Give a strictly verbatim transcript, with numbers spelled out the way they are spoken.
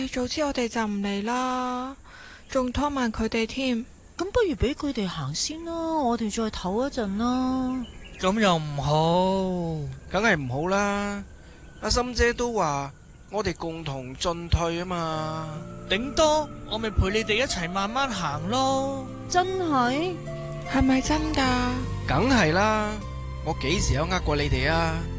唉，早知我哋就唔嚟啦，仲拖慢佢哋添。 咁不如俾佢哋行先啦，我哋再唞一陣啦。 咁又唔好， 梗係唔好啦。阿心姐都話我哋共同進退啊嘛。 頂多我咪陪你哋一齊慢慢行咯。 真係？ 係咪真㗎？ 梗係啦，我幾時有呃過你哋啊？